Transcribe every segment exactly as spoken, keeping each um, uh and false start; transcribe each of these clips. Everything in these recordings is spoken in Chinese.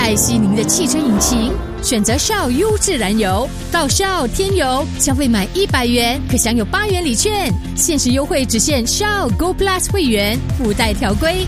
爱惜您的汽车引擎，选择 Shell 优质燃油。到 Shell 添油，消费满一百元可享有八元礼券，限时优惠只限 Shell Go Plus 会员，附带条规。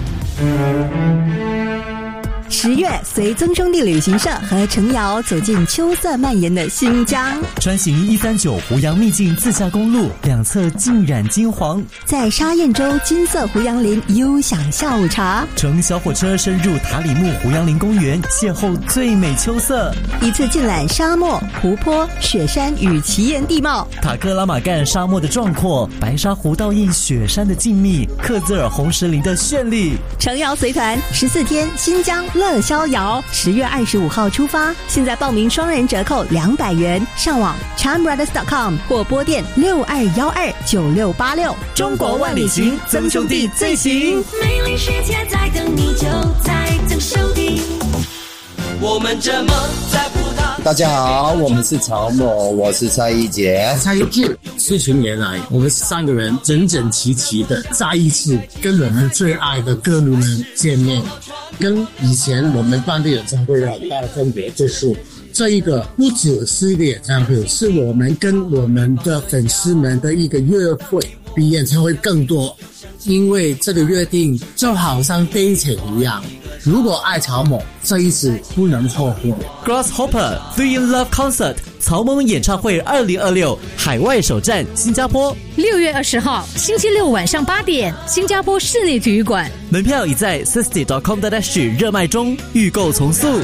十月，随曾兄弟旅行社和程瑶走进秋色蔓延的新疆， 穿行一三九胡杨秘境自驾公路，两侧浸染金黄， 在沙堰洲金色胡杨林悠享下午茶， 乘小火车深入塔里木胡杨林公园，邂逅最美秋色， 一次尽览沙漠、湖泊、雪山与奇岩地貌， 塔克拉玛干沙漠的壮阔，白沙湖倒映雪山的静谧，克孜尔红石林的绚丽。 程瑶随团十四天新疆乐逍遥，十月二十五号出发，现在报名双人折扣两百元，上网 charm brothers dot com 或拨电六二一二九六八六。 中国万里行，曾兄弟最行。 美丽世界在等你，就在曾兄弟。我们这么在葡萄。 大家好，我们是曹某，我是蔡一杰。 蔡一杰，四十年来，我们三个人整整齐齐的再一次跟我们最爱的歌迷们见面。跟以前我们办的演唱会有很大的分别，就是这一个不只是一个演唱会，是我们跟我们的粉丝们的一个约会，比演唱会更多。因为这个约定就好像 dating 一样，如果爱曹某，这一次不能错过。 Grasshopper Three in Love Concert 曹某演唱会二零二六海外首站新加坡， 六月二十号星期六晚上八点，新加坡室内体育馆， 门票已在 sixty dot com dot s g 热卖中，预购从速。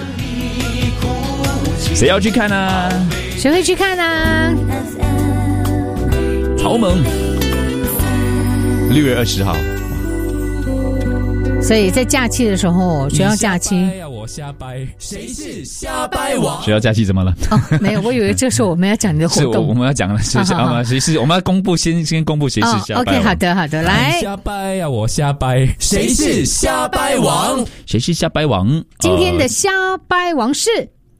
谁要去看啊？ 谁会去看啊？ 曹猛六月二十号， 所以在假期的时候，学校假期呀，我瞎掰，谁是瞎掰王？学校假期怎么了？ 哦，没有，我以为这时候我们要讲你的活动， 是我们要讲了，谁是啊？谁是？我们要公布先先公布谁是瞎掰王。 哦 OK， 好的好的，来， 瞎掰呀，我瞎掰，谁是瞎掰王？谁是瞎掰王？ 今天的瞎掰王是。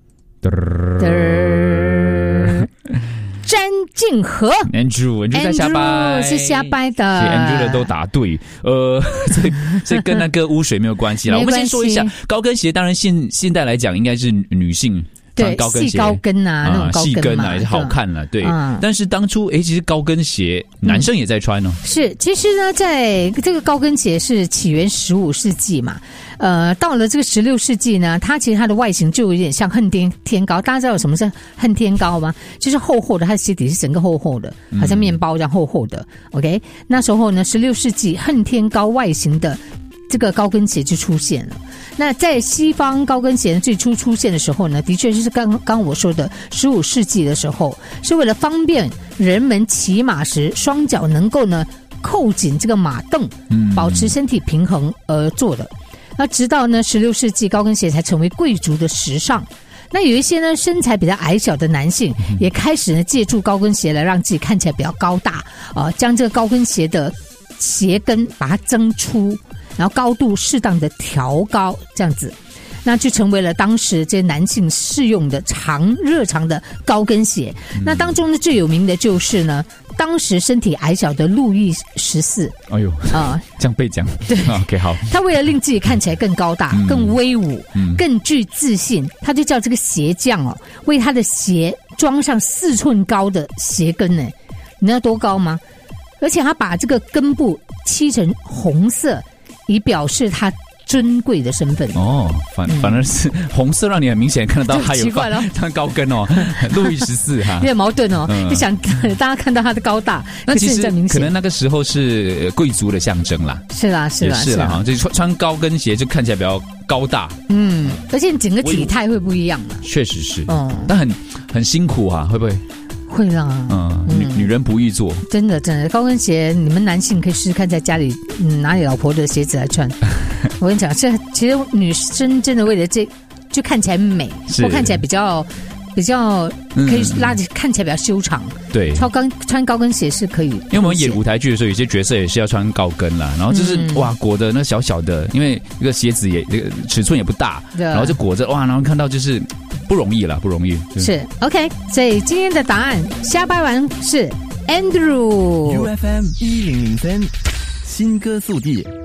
詹静和 Andrew Andrew 在瞎掰， 是瞎掰的 Andrew 的都答对，呃，这这跟那个污水没有关系啦。我们先说一下高跟鞋，当然现现代来讲应该是女性穿高跟鞋， 细高跟啊，那种高跟细跟啊，好看了，对。嗯、但是当初，哎，其实高跟鞋男生也在穿哦。 是，其实呢，在这个高跟鞋是起源十五世纪嘛。呃，到了这个十六世纪呢，它其实它的外形就有点像恨天天高。大家知道有什么是恨天高吗？就是厚厚的，它的鞋底是整个厚厚的，好像面包这样厚厚的。嗯、OK， 那时候呢，十六世纪恨天高外形的这个高跟鞋就出现了。那在西方高跟鞋最初出现的时候呢，的确就是刚刚我说的十五世纪的时候，是为了方便人们骑马时双脚能够呢扣紧这个马镫，保持身体平衡而做的。那直到呢十六世纪，高跟鞋才成为贵族的时尚。那有一些呢身材比较矮小的男性，也开始呢借助高跟鞋来让自己看起来比较高大，啊、呃，将这个高跟鞋的鞋跟把它增粗，然后高度适当的调高，这样子。那就成为了当时这些男性适用的长热长的高跟鞋。嗯、那当中呢最有名的就是呢，当时身体矮小的路易十四。 哎呦啊，这样被讲对 ，OK 好。 他为了令自己看起来更高大、嗯、更威武、嗯、更具自信，他就叫这个鞋匠哦，为他的鞋装上四寸高的鞋跟呢。你知道多高吗？而且他把这个根部漆成红色，以表示他尊贵的身份哦，反反而是红色，让你很明显看得到他有穿高跟哦，路易十四哈， 有点矛盾哦，嗯、就想大家看到他的高大， 那其实可能那个时候是贵族的象征啦， 是啦是啦是啦哈，就穿穿高跟鞋就看起来比较高大， 嗯，而且整个体态会不一样嘛， 确实是，嗯，但很很辛苦啊，会不会？ 会啦， 嗯，女女人不易做， 真的真的，高跟鞋你们男性可以试试看，在家里、嗯、拿你老婆的鞋子来穿。我跟你讲，这其实女生真的为了这就看起来美，或看起来比较比较可以拉着、嗯、看起来比较修长。 对，穿高穿高跟鞋是可以。因为我们演舞台剧的时候，有些角色也是要穿高跟啦，然后就是、嗯、哇裹的那小小的，因为那个鞋子也这个尺寸也不大，然后就裹着哇，然后看到就是不容易啦，不容易。 是 OK， 所以今天的答案瞎掰完是 Andrew。 U F M 一零零三新歌速递。